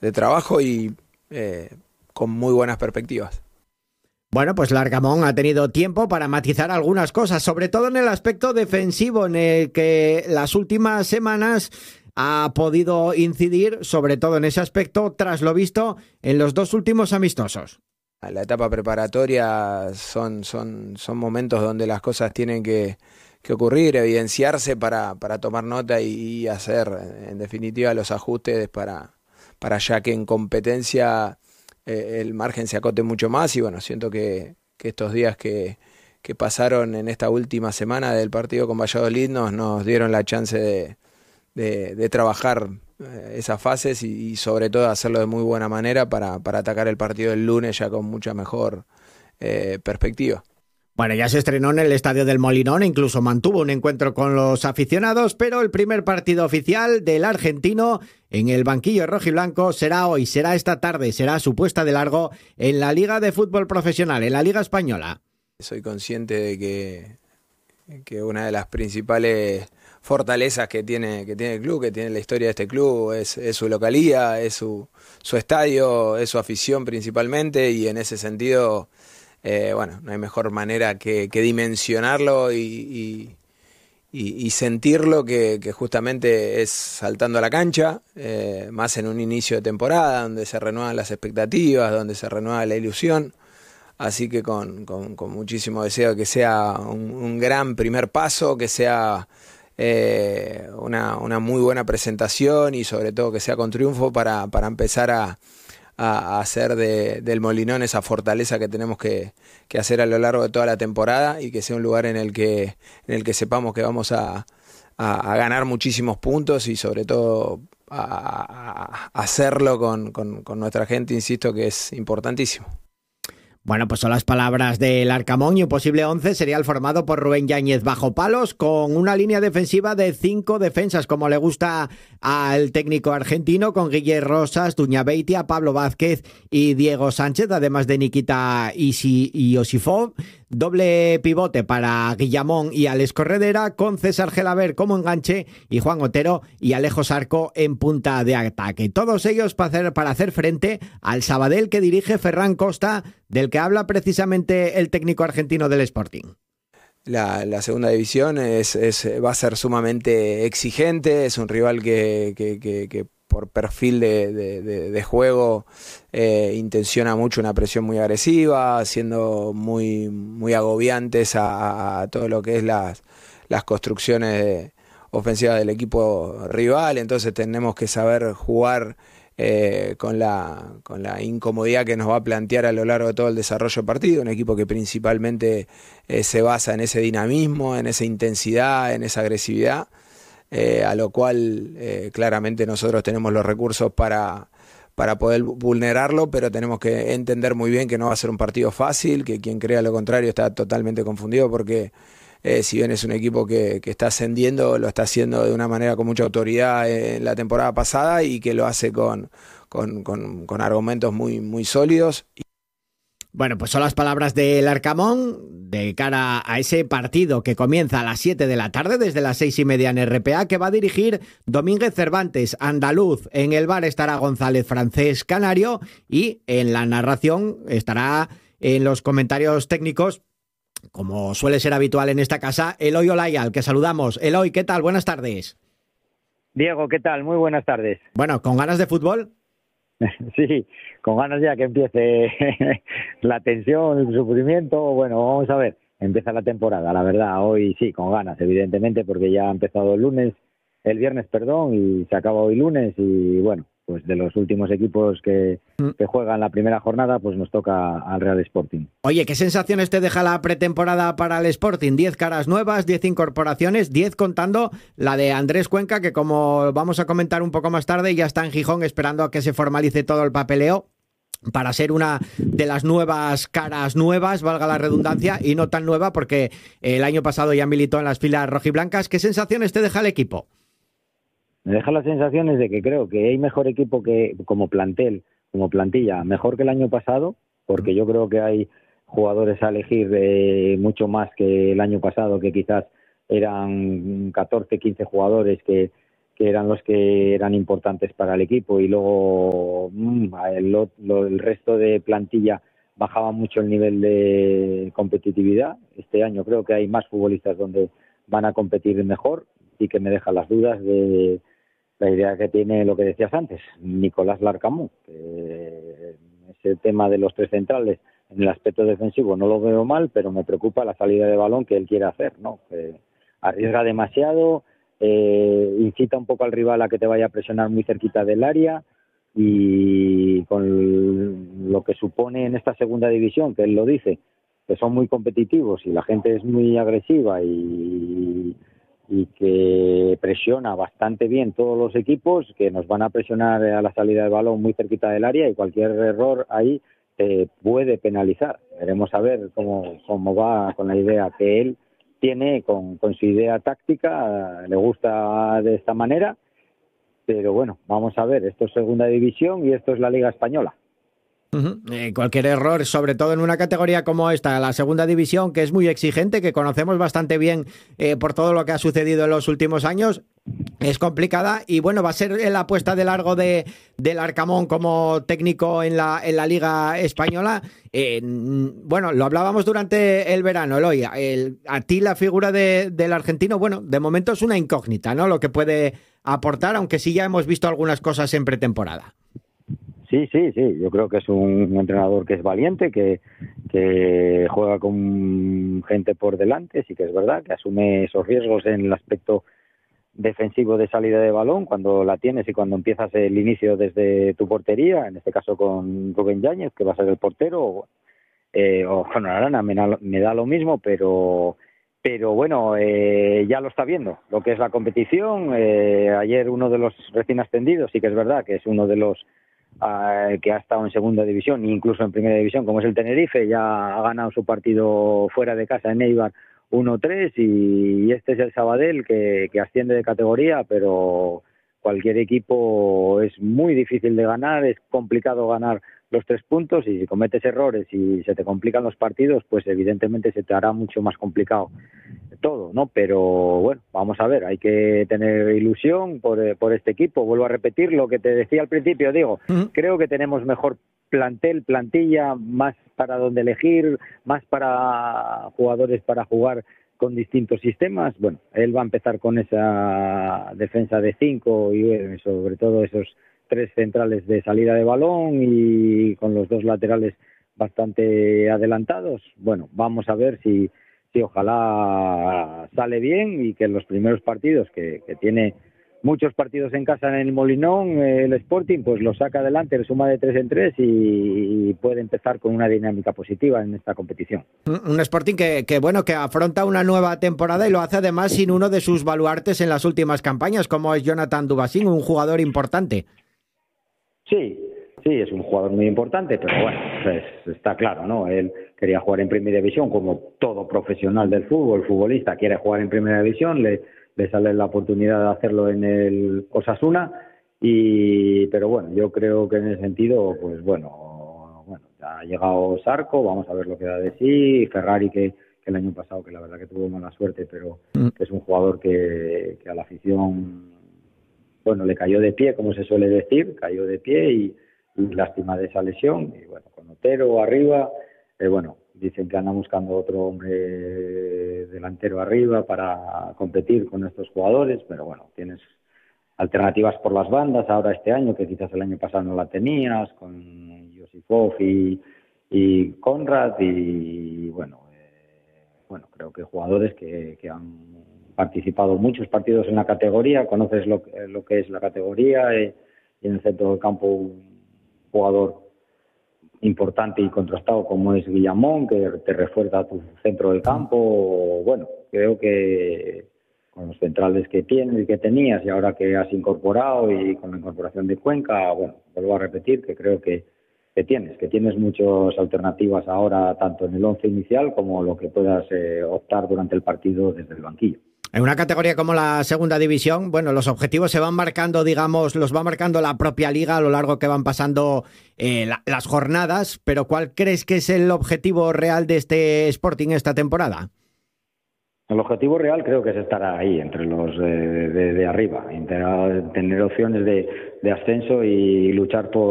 de trabajo y con muy buenas perspectivas. Bueno, pues Larcamón ha tenido tiempo para matizar algunas cosas, sobre todo en el aspecto defensivo, en el que las últimas semanas ha podido incidir, sobre todo en ese aspecto, tras lo visto en los 2 últimos amistosos. La etapa preparatoria son momentos donde las cosas tienen que ocurrir, evidenciarse para tomar nota y hacer, en definitiva, los ajustes para ya que en competencia el margen se acote mucho más. Y bueno, siento que estos días que pasaron en esta última semana del partido con Valladolid nos dieron la chance de trabajar esas fases y sobre todo hacerlo de muy buena manera para atacar el partido del lunes ya con mucha mejor perspectiva. Bueno, ya se estrenó en el Estadio del Molinón, incluso mantuvo un encuentro con los aficionados, pero el primer partido oficial del argentino en el banquillo rojiblanco será hoy, será esta tarde, será su puesta de largo en la Liga de Fútbol Profesional, en la Liga Española. Soy consciente de que una de las principales fortalezas que tiene el club, que tiene la historia de este club, es su localía, es su estadio, es su afición principalmente, y en ese sentido, bueno, no hay mejor manera que dimensionarlo y sentirlo que justamente es saltando a la cancha, más en un inicio de temporada donde se renuevan las expectativas, donde se renueva la ilusión. Así que con muchísimo deseo que sea un gran primer paso, que sea una muy buena presentación y sobre todo que sea con triunfo para empezar a hacer del Molinón esa fortaleza que tenemos que hacer a lo largo de toda la temporada, y que sea un lugar en el que sepamos que vamos a ganar muchísimos puntos y sobre todo a hacerlo con nuestra gente, insisto, que es importantísimo. Bueno, pues son las palabras del Arcamón, y un posible 11 sería el formado por Rubén Yáñez bajo palos, con una línea defensiva de 5 defensas, como le gusta al técnico argentino, con Guillermo Rosas, Duña Beitia, Pablo Vázquez y Diego Sánchez, además de Nikita y Osifov. Doble pivote para Guillamón y Alex Corredera, con César Gelaber como enganche y Juan Otero y Alejo Sarco en punta de ataque. Todos ellos para hacer frente al Sabadell que dirige Ferran Costa, del que habla precisamente el técnico argentino del Sporting. La segunda división va a ser sumamente exigente, es un rival que por perfil de juego intenciona mucho una presión muy agresiva, siendo muy agobiantes a todo lo que es las construcciones ofensivas del equipo rival. Entonces tenemos que saber jugar con la incomodidad que nos va a plantear a lo largo de todo el desarrollo del partido. Un equipo que principalmente se basa en ese dinamismo, en esa intensidad, en esa agresividad, a lo cual claramente nosotros tenemos los recursos para poder vulnerarlo, pero tenemos que entender muy bien que no va a ser un partido fácil, que quien crea lo contrario está totalmente confundido, porque si bien es un equipo que está ascendiendo, lo está haciendo de una manera con mucha autoridad en la temporada pasada, y que lo hace con argumentos muy sólidos. Bueno, pues son las palabras del Arcamón de cara a ese partido que comienza a las 7 de la tarde, desde las 6:30 en RPA, que va a dirigir Domínguez Cervantes, andaluz. En el bar estará González Francés Canario, y en la narración estará, en los comentarios técnicos, como suele ser habitual en esta casa, Eloy Olaya, al que saludamos. Eloy, ¿qué tal? Buenas tardes. Diego, ¿qué tal? Muy buenas tardes. Bueno, ¿con ganas de fútbol? Sí, con ganas ya que empiece la tensión, el sufrimiento. Bueno, vamos a ver, empieza la temporada, la verdad. Hoy sí, con ganas, evidentemente, porque ya ha empezado el viernes, y se acaba hoy lunes, y bueno, pues de los últimos equipos que juegan la primera jornada, pues nos toca al Real Sporting. Oye, ¿qué sensaciones te deja la pretemporada para el Sporting? 10 caras nuevas, 10 incorporaciones, 10 contando la de Andrés Cuenca, que como vamos a comentar un poco más tarde, ya está en Gijón esperando a que se formalice todo el papeleo para ser una de las nuevas caras nuevas, valga la redundancia, y no tan nueva porque el año pasado ya militó en las filas rojiblancas. ¿Qué sensaciones te deja el equipo? Me deja las sensaciones de que creo que hay mejor equipo que como plantilla, mejor que el año pasado, porque yo creo que hay jugadores a elegir mucho más que el año pasado, que quizás eran 14, 15 jugadores que que eran los que eran importantes para el equipo, y luego el resto de plantilla bajaba mucho el nivel de competitividad. Este año creo que hay más futbolistas donde van a competir mejor, y que me deja las dudas de la idea que tiene, lo que decías antes, Nicolás Larcamón. Ese tema de los tres centrales en el aspecto defensivo no lo veo mal, pero me preocupa la salida de balón que él quiere hacer, ¿no? Arriesga demasiado, incita un poco al rival a que te vaya a presionar muy cerquita del área, y con lo que supone en esta segunda división, que él lo dice, que son muy competitivos y la gente es muy agresiva y que presiona bastante bien todos los equipos, que nos van a presionar a la salida del balón muy cerquita del área, y cualquier error ahí te puede penalizar. Veremos a ver cómo va con la idea que él tiene, con su idea táctica. Le gusta de esta manera, pero bueno, vamos a ver, esto es segunda división y esto es la Liga Española. Cualquier error, sobre todo en una categoría como esta, la segunda división, que es muy exigente, que conocemos bastante bien por todo lo que ha sucedido en los últimos años, es complicada. Y bueno, va a ser la apuesta de largo del Arcamón como técnico en la Liga Española. Bueno, lo hablábamos durante el verano, Eloy. A ti la figura del argentino, bueno, de momento es una incógnita, ¿no? Lo que puede aportar, aunque sí ya hemos visto algunas cosas en pretemporada. Sí, yo creo que es un entrenador que es valiente, que juega con gente por delante, sí que es verdad, que asume esos riesgos en el aspecto defensivo de salida de balón, cuando la tienes y cuando empiezas el inicio desde tu portería, en este caso con Rubén Yáñez, que va a ser el portero, o con Arana, me da lo mismo, pero bueno, ya lo está viendo, lo que es la competición. Ayer uno de los recién ascendidos, sí que es verdad que es uno de los que ha estado en segunda división, incluso en primera división, como es el Tenerife, ya ha ganado su partido fuera de casa en Eibar 1-3, y este es el Sabadell que asciende de categoría, pero cualquier equipo es muy difícil de ganar, es complicado ganar los 3 puntos, y si cometes errores y se te complican los partidos, pues evidentemente se te hará mucho más complicado todo, ¿no? Pero bueno, vamos a ver, hay que tener ilusión por este equipo. Vuelvo a repetir lo que te decía al principio, digo, creo que tenemos mejor plantilla, más para donde elegir, más para jugadores para jugar con distintos sistemas. Bueno, él va a empezar con esa defensa de 5 y sobre todo esos 3 centrales de salida de balón, y con los 2 laterales bastante adelantados. Bueno, vamos a ver si ojalá sale bien, y que en los primeros partidos, que tiene muchos partidos en casa en el Molinón, el Sporting, pues lo saca adelante, le suma de 3 en 3 y puede empezar con una dinámica positiva en esta competición. Un Sporting que bueno, que afronta una nueva temporada, y lo hace además sin uno de sus baluartes en las últimas campañas, como es Jonathan Dubasín, un jugador importante. Sí, es un jugador muy importante, pero bueno, pues está claro, ¿no? Él quería jugar en Primera División, como todo profesional del fútbol, futbolista quiere jugar en Primera División, le sale la oportunidad de hacerlo en el Osasuna, pero bueno, yo creo que en ese sentido, pues bueno, ya ha llegado Sarco, vamos a ver lo que da de sí, Ferrari, que el año pasado, que la verdad que tuvo mala suerte, pero que es un jugador que a la afición, bueno, le cayó de pie, como se suele decir, cayó de pie, y lástima de esa lesión. Y bueno, con Otero arriba, bueno, dicen que andan buscando otro hombre delantero arriba para competir con estos jugadores, pero bueno, tienes alternativas por las bandas ahora este año, que quizás el año pasado no la tenías, con Josifov y Conrad, y bueno, creo que jugadores que han participado muchos partidos en la categoría, conoces lo que es la categoría, y en el centro del campo un jugador importante y contrastado como es Guillamón, que te refuerza tu centro del campo. Bueno, creo que con los centrales que tienes y que tenías, y ahora que has incorporado, y con la incorporación de Cuenca, bueno, vuelvo a repetir que creo que tienes muchas alternativas ahora, tanto en el 11 inicial como lo que puedas optar durante el partido desde el banquillo. En una categoría como la segunda división, bueno, los objetivos se van marcando, digamos, los va marcando la propia liga a lo largo que van pasando las jornadas, pero ¿cuál crees que es el objetivo real de este Sporting esta temporada? El objetivo real creo que es estar ahí, entre los de arriba, tener opciones de ascenso y luchar por